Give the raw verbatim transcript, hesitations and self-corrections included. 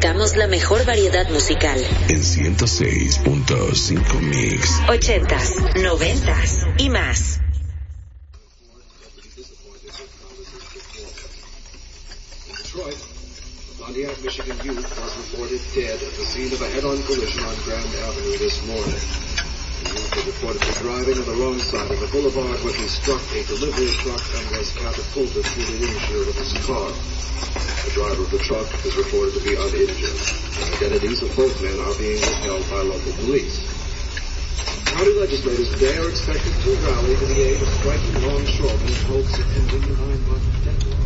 buscamos la mejor variedad musical. En ciento seis punto cinco Mix. Ochentas, noventas y más. Detroit, a Pontiac, Michigan youth was reported dead at the scene of a head-on collision on Grand Avenue this morning. The youth was reportedly driving on the wrong side of the boulevard when he struck a delivery truck and was catapulted through the windshield of his car. The driver of the truck is reported to be uninjured. The identities of both men are being withheld by local police. County legislators today are expected to rally to the aid of striking longshoremen in hopes of ending the nine-month deadline.